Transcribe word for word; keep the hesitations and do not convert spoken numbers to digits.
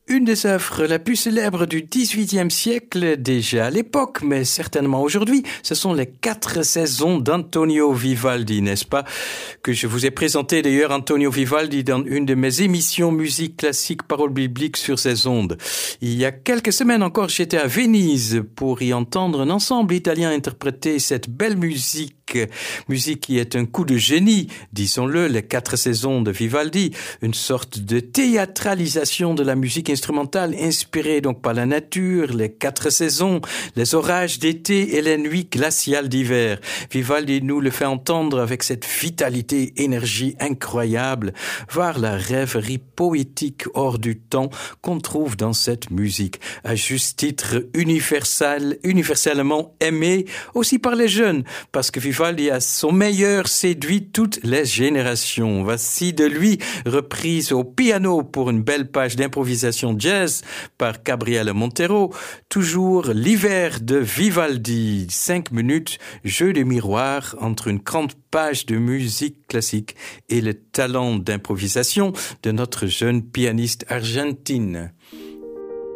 Une des œuvres la plus célèbres du dix-huitième siècle, déjà à l'époque, mais certainement aujourd'hui, ce sont les quatre saisons d'Antonio Vivaldi, n'est-ce pas? Que je vous ai présenté d'ailleurs Antonio Vivaldi dans une de mes émissions musique classique paroles bibliques sur ces ondes. Il y a quelques semaines encore, j'étais à Venise pour y entendre un ensemble italien interpréter cette belle musique. Musique qui est un coup de génie, disons-le, les quatre saisons de Vivaldi, une sorte de théâtralisation de la musique instrumentale inspirée donc par la nature, les quatre saisons, les orages d'été et les nuits glaciales d'hiver. Vivaldi nous le fait entendre avec cette vitalité, énergie incroyable, voir la rêverie poétique hors du temps qu'on trouve dans cette musique. À juste titre universel, universellement aimé aussi par les jeunes, parce que Vivaldi à son meilleur séduit toutes les générations. Voici de lui reprise au piano pour une belle page d'improvisation jazz par Gabriele Montero. Toujours l'hiver de Vivaldi. Cinq minutes, jeu de miroir entre une grande page de musique classique et le talent d'improvisation de notre jeune pianiste argentine.